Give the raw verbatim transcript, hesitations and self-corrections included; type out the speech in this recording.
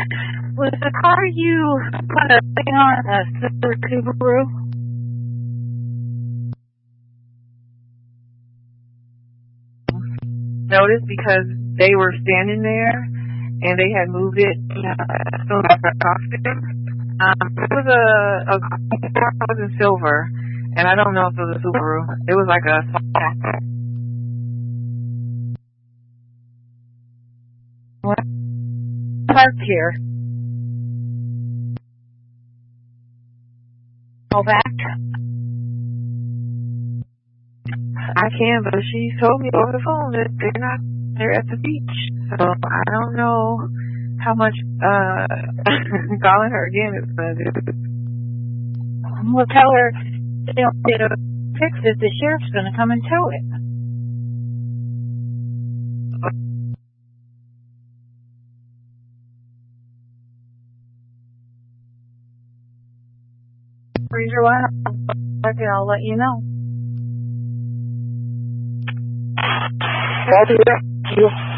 Was the car you put a thing on a silver Subaru? Noticed because they were standing there and they had moved it uh, so I talked to them. Um, it was a, a car was in silver, and I don't know if it was a Subaru. It was like a what parked here? Go back. I can, but she told me over the phone that they're not, they're at the beach. So I don't know how much, uh, calling her again is going to do. We'll tell her they don't get to fix it. The sheriff's going to come and tow it. Freezer line. Okay, I'll let you know. I'll do that.